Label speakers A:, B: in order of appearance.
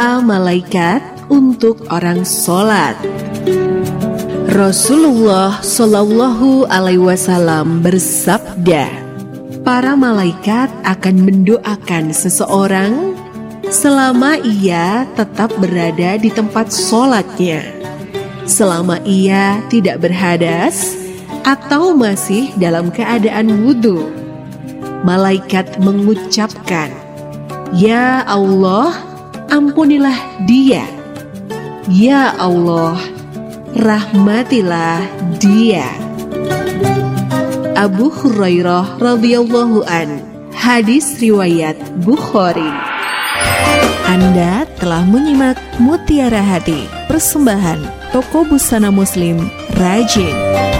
A: Doa malaikat untuk orang sholat. Rasulullah Shallallahu Alaihi Wasallam bersabda, para malaikat akan mendoakan seseorang selama ia tetap berada di tempat sholatnya, selama ia tidak berhadas atau masih dalam keadaan wudhu. Malaikat mengucapkan, ya Allah, ampunilah dia. Ya Allah, rahmatilah dia. Abu Hurairah radhiyallahu an, hadis riwayat Bukhari.
B: Anda telah menyimak Mutiara Hati, persembahan Toko Busana Muslim Rajin.